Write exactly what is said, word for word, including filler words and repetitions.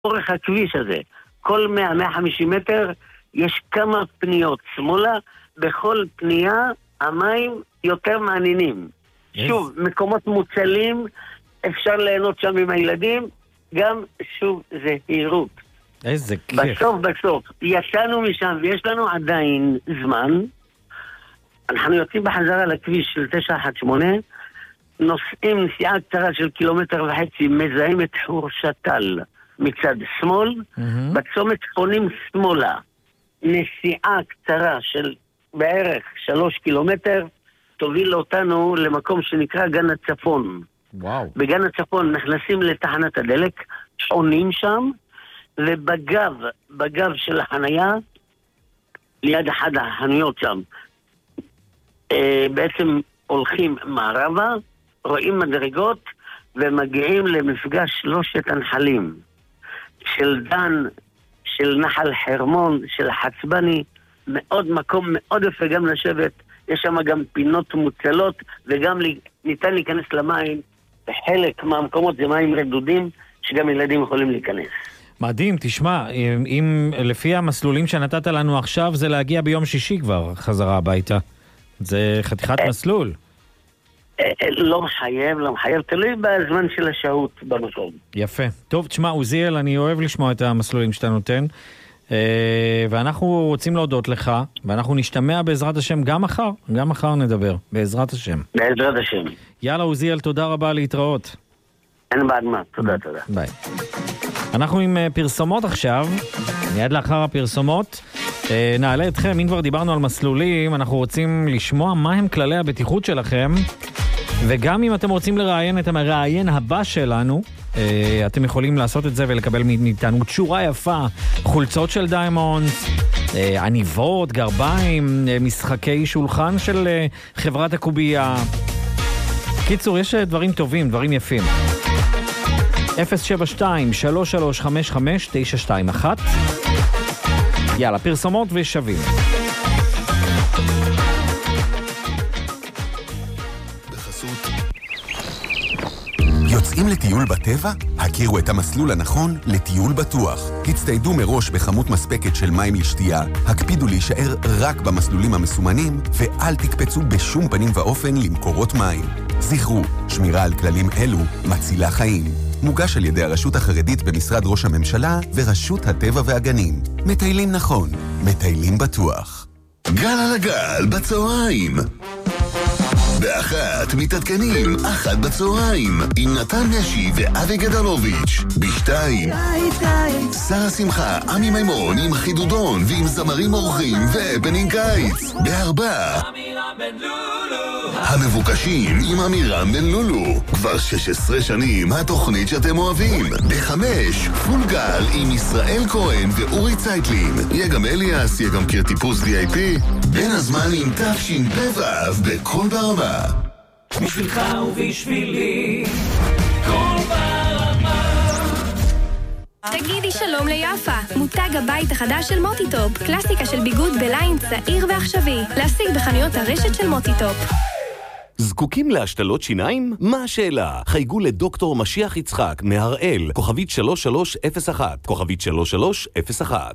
אורך הכביש הזה. כל מאה עד מאה וחמישים מטר יש כמה פניות שמאלה, בכל פנייה המים יותר מעניינים. Yes. שוב, מקומות מוצלים, אפשר ליהנות שם עם הילדים, גם שוב זה הירות. איזה כיף. בסוף בסוף, יצאנו משם ויש לנו עדיין זמן, אנחנו יוצאים בחזרה לכביש של תשע אחת שמונה, נוסעים נסיעה קצרה של קילומטר וחצי, מזהים את חור שטל מצד שמאל, mm-hmm. בצומת פונים שמאלה, נסיעה קצרה של בערך שלוש קילומטר, תוביל אותנו למקום שנקרא גן הצפון. וואו. בגן הצפון נכנסים לתחנת הדלק, עונים שם, ובגב, בגב של החנייה, ליד אחד החנויות שם, אה, בעצם הולכים מערבה, רואים מדרגות, ומגיעים למפגש שלושת הנחלים, של דן, של נחל חרמון, של חצבני, מאוד מקום מאוד יפה גם לשבת, יש שם גם פינות מוצלות, וגם ניתן להיכנס למים, בחלק מהמקומות זה מים רדודים, שגם ילדים יכולים להיכנס. מדהים, תשמע, אם, אם לפי המסלולים שנתת לנו עכשיו, זה להגיע ביום שישי כבר חזרה הביתה. זה חתיכת מסלול. לא מחייב, לא מחייב, תלוי בזמן של השהות במקום. יפה. טוב, תשמע, עוזיאל, אני אוהב לשמוע את המסלולים שאתה נותן, ואנחנו רוצים להודות לך, ואנחנו נשתמע בעזרת השם גם מחר, גם מחר נדבר, בעזרת השם. בעזרת השם. יאללה, עוזיאל, תודה רבה, להתראות. אין בעד מה, תודה, תודה. ביי. אנחנו עם פרסומות עכשיו, מיד לאחר הפרסומות, נעלה אתכם, אם כבר דיברנו על מסלולים, אנחנו רוצים לשמוע מה הם כללי הבטיחות שלכם, וגם אם אתם רוצים לראיין את המראיין הבא שלנו, אתם יכולים לעשות את זה ולקבל מאיתנו תשורה יפה, חולצות של דיימונדס, עניבות, גרביים, משחקי שולחן של חברת הקובייה. קיצור, יש דברים טובים, דברים יפים. אפס שבע שתיים שלוש שלוש חמש חמש תשע שתיים אחת. יאללה, פרסומות ושווים. יוצאים לטיול בטבע? הכירו את המסלול הנכון לטיול בטוח. הצטיידו מראש בכמות מספקת של מים לשתייה, הקפידו להישאר רק במסלולים המסומנים, ואל תקפצו בשום פנים ואופן למקורות מים. זכרו, שמירה על כללים אלו מצילה חיים. מוגש על ידי הרשות החרדית במשרד ראש הממשלה ורשות הטבע והגנים. מטיילים נכון, מטיילים בטוח. גל על הגל בצהריים. באחת מתעדכנים, אחת בצהריים, עם נתן משי ואבי גדלוביץ'. בשתיים, שרה שמחה, עמי מימון עם חידודון ועם זמרים אורחים ובנין קיץ. בארבע, המבוקשים עם אמירם בן לולו. כבר שש עשרה שנים התוכנית שאתם אוהבים. בחמש, פול גל עם ישראל כהן ואורי צייטלין. יהיה גם אליאס, יהיה גם קיר טיפוס וי איי פי. בין הזמן עם תפשין פבב בכל ברמה. בשבילך ובשבילי כל ברמה. תגידי שלום ליפה, מותג הבית החדש של מוטיטופ, קלאסיקה של ביגוד בליין צעיר ועכשווי, להשיג בחנויות הרשת של מוטיטופ. זקוקים להשתלות שיניים? מה השאלה? חייגו לדוקטור משיח יצחק מהראל, כוכבית שלוש שלוש אפס אחת, כוכבית שלוש שלוש אפס אחת.